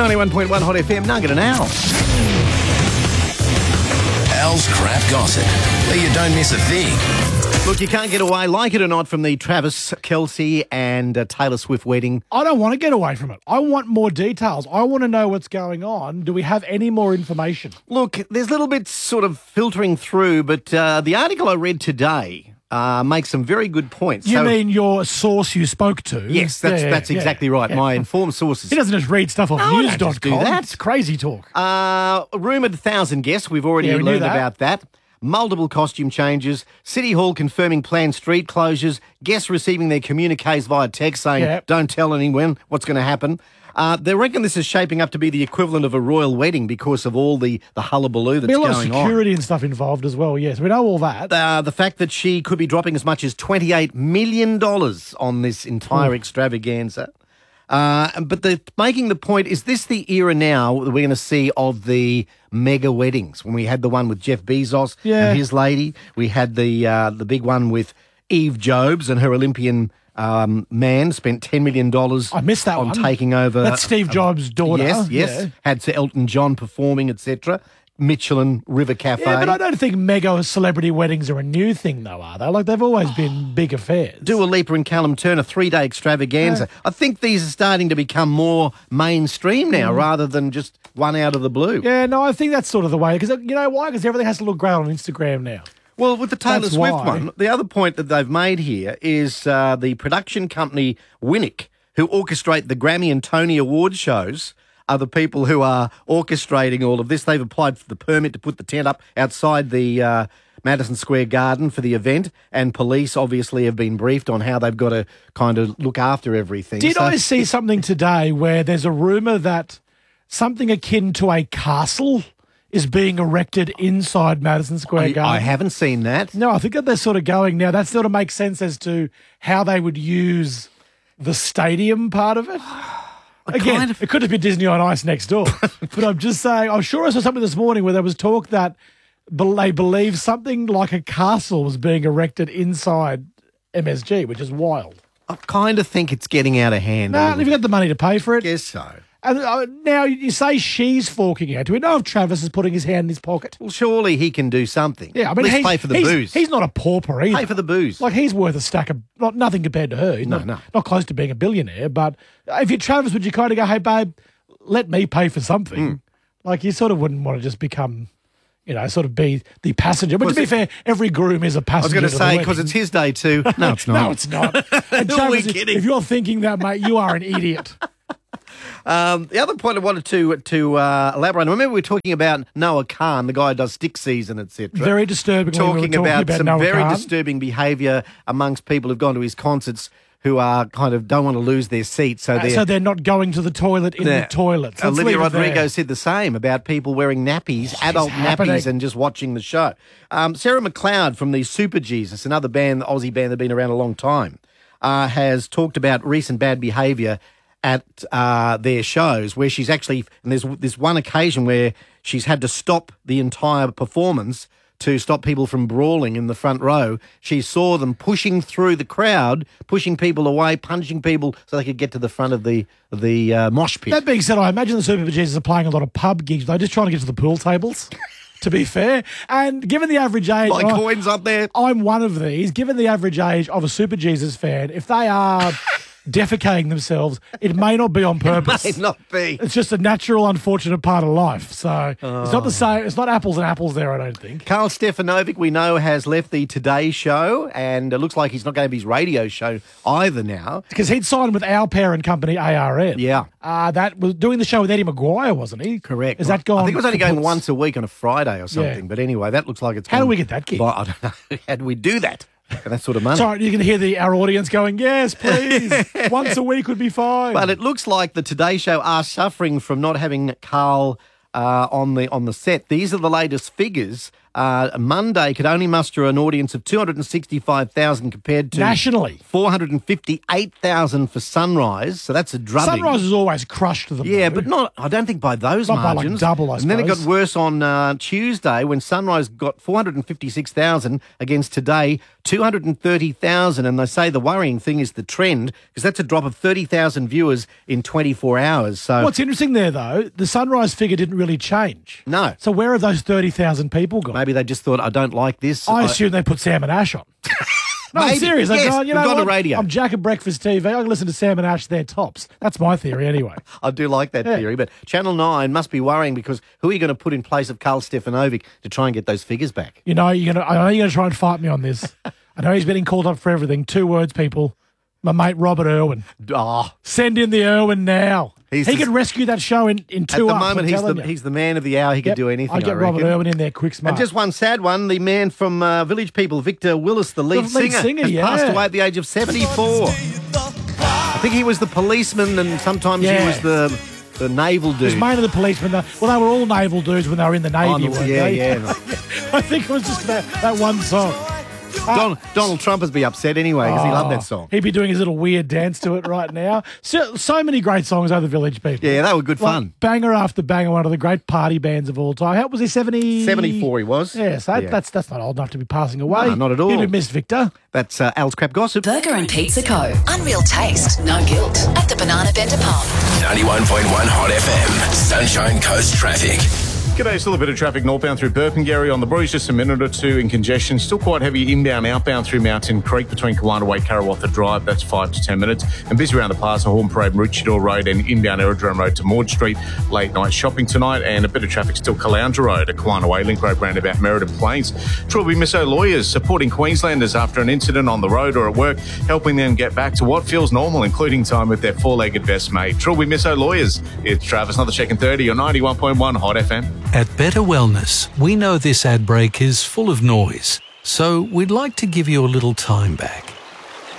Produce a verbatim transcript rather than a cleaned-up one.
ninety-one point one Hot F M, Nugget and Al. Al's Crap Gossip, where you don't miss a thing. Look, you can't get away, like it or not, from the Travis Kelce and uh, Taylor Swift wedding. I don't want to get away from it. I want more details. I want to know what's going on. Do we have any more information? Look, there's little bits sort of filtering through, but uh, the article I read today uh, makes some very good points. You So- mean your source you spoke to? Yes, that's Yeah, yeah, that's yeah, exactly right. yeah. My informed sources. He doesn't just read stuff off No, I don't news dot just do com. that. It's crazy talk. Uh, rumoured thousand guests. We've already Yeah, we knew learned that. about that. Multiple costume changes. City Hall confirming planned street closures. Guests receiving their communiques via text saying, Yeah. don't tell anyone what's going to happen. Uh, they reckon this is shaping up to be the equivalent of a royal wedding because of all the, the hullabaloo that's There'll be a lot going of on. security and stuff involved as well, yes. We know all that. Uh, the fact that she could be dropping as much as twenty-eight million dollars on this entire extravaganza. Uh, but they're making the point, is this the era now that we're going to see of the mega weddings? When we had the one with Jeff Bezos Yeah. and his lady, we had the uh, the big one with Eve Jobs and her Olympian um, man spent ten million dollars I missed that on one. taking over. That's Steve Jobs' daughter. Yes, yes. Yeah. Had Sir Elton John performing, et cetera. Michelin River Cafe. Yeah, but I don't think mega celebrity weddings are a new thing, though, are they? Like, they've always been big affairs. Dua Lipa and Callum Turner, three-day extravaganza. I think these are starting to become more mainstream now rather than just one out of the blue. Yeah, no, I think that's sort of the way. Because, you know why? Because everything has to look great on Instagram now. Well, with the Taylor That's Swift why. one, the other point that they've made here is uh, the production company Winnick, who orchestrate the Grammy and Tony Award shows, are the people who are orchestrating all of this. They've applied for the permit to put the tent up outside the uh, Madison Square Garden for the event, and police obviously have been briefed on how they've got to kind of look after everything. Did So- I see something today where there's a rumour that something akin to a castle is being erected inside Madison Square I, Garden? I haven't seen that. No, I think that they're sort of going now. That sort of makes sense as to how they would use the stadium part of it. Again, kind of- it could have been Disney on Ice next door. But I'm just saying, I'm sure I saw something this morning where there was talk that be- they believe something like a castle was being erected inside M S G, which is wild. I kind of think it's getting out of hand. a Nah, little if you got the money to pay for it. guess so. And uh, now you say she's forking out. Do we know if Travis is putting his hand in his pocket? Well, surely he can do something. Yeah, I mean, At least he's, pay for the he's, booze. he's not a pauper either. Pay for the booze. Like, he's worth a stack of, not nothing compared to her. He's No, not, no. not close to being a billionaire. But if you're Travis, would you kind of go, hey, babe, let me pay for something? Hmm. Like, you sort of wouldn't want to just become, you know, sort of be the passenger. But to be it- fair, every groom is a I was passenger. going to to the say, wedding. because it's his day too. No, it's not. No, it's not. And Who are Travis, we if- kidding? if you're thinking that, mate, you are an idiot. Um, the other point I wanted to to uh, elaborate on, remember we were talking about Noah Khan, the guy who does Stick Season, et cetera. Very disturbing. Talking, we were talking about, about some Noah very Khan. disturbing behaviour amongst people who've gone to his concerts who are kind of don't want to lose their seats. So Uh, they're, so they're not going to the toilet in they're- the toilets. Let's Olivia leave it there. Rodrigo said the same about people wearing nappies, adult happening? nappies, and just watching the show. Um, Sarah McLeod from the Super Jesus, another band, the Aussie band that's been around a long time, uh, has talked about recent bad behaviour at uh, their shows where she's actually, and there's this one occasion where she's had to stop the entire performance to stop people from brawling in the front row. She saw them pushing through the crowd, pushing people away, punching people so they could get to the front of the the uh, mosh pit. That being said, I imagine the Super Jesus are playing a lot of pub gigs. They're just trying to get to the pool tables, to be fair. And given the average age... like I- coins up there. I'm one of these. Given the average age of a Super Jesus fan, if they are defecating themselves, it may not be on purpose. May not be. It's just a natural, unfortunate part of life. So it's not the same. It's not apples and apples there, I don't think. Carl Stefanovic, we know, has left the Today Show, and it looks like he's not going to have his radio show either now. Because he'd signed with our parent company, A R N. Yeah. Uh, that was doing the show with Eddie Maguire, wasn't he? Correct. Is that gone? I think it was only going kaputs? once a week on a Friday or something. Yeah. But anyway, that looks like it's How gone do we get that gig? by- I don't know. How do we do that? For that sort of money. Sorry, you can hear the our audience going, yes, please. Once a week would be fine. But it looks like the Today Show are suffering from not having Carl uh, on the on the set. These are the latest figures uh, Monday could only muster an audience of two hundred sixty-five thousand compared to Nationally. four hundred fifty-eight thousand for Sunrise. So that's a drubbing. Sunrise is always crushed them. Yeah, though. but not. I don't think by those Not by, like, margins. double, I And then it got suppose. worse on uh, Tuesday when Sunrise got four hundred fifty-six thousand against today two hundred thirty thousand. And they say the worrying thing is the trend because that's a drop of thirty thousand viewers in twenty-four hours. So What's interesting there, though, the Sunrise figure didn't really change. No. So where have those thirty thousand people gone? maybe they just thought I don't like this. I assume they put Sam and Ash on. No, I'm Maybe, serious. They've yes, gone, you we've know gone to what? radio. I'm Jack of Breakfast T V. I can listen to Sam and Ash, they're tops. That's my theory anyway. I do like that Yeah. theory, but Channel nine must be worrying because who are you going to put in place of Carl Stefanovic to try and get those figures back? You know, you're gonna. I know you're gonna try and fight me on this. I know he's getting called up for everything. Two words, people. My mate Robert Irwin. Oh, Send in the Irwin now. He's he the- could rescue that show in, in at two the ups, moment, I'm he's the telling you. he's the man of the hour. He Yep. could do anything. I'd get I Robert reckon. Irwin in there quick, smart. And just one sad one, the man from uh, Village People, Victor Willis, the lead, The lead singer, singer, has yeah. passed away at the age of seventy-four. I think he was the policeman and sometimes he Yeah. was the the naval He was dude. main of the policemen. Well, they were all naval dudes when they were in the Navy, Oh, no, weren't yeah, they? yeah. I think it was just that, that one song. Don, Donald Trump has be upset anyway because he loved that song. He'd be doing his little weird dance to it right now. So, so many great songs over the Village People. Yeah, they were good Like, fun. Banger after banger, one of the great party bands of all time. How was he, seventy? seventy-four he was. Yeah, so that, Yeah. that's that's not old enough to be passing away. No, not at all. You'd be missed, Victor. That's uh, Al's Crap Gossip. Burger and Pizza Co. Unreal taste, no guilt. At the Banana Bender Pub. ninety-one point one Hot F M. Sunshine Coast Traffic. G'day, still a bit of traffic northbound through Burpengary on the Bruce, just a minute or two in congestion. Still quite heavy inbound, outbound through Mountain Creek between Kiwanda Way, Karawatha Drive. That's five to ten minutes. And busy around the Plaza, Horn Parade, Maroochydore Road and inbound Aerodrome Road to Maud Street. Late night shopping tonight and a bit of traffic still Caloundra Road at Kiwanda Way, Link Road roundabout Meriden Plains. Trilby Misso Lawyers supporting Queenslanders after an incident on the road or at work, helping them get back to what feels normal, including time with their four-legged best mate. Trilby Misso Lawyers. It's Travis, another check in thirty on ninety-one point one Hot F M. At Better Wellness, we know this ad break is full of noise, so we'd like to give you a little time back.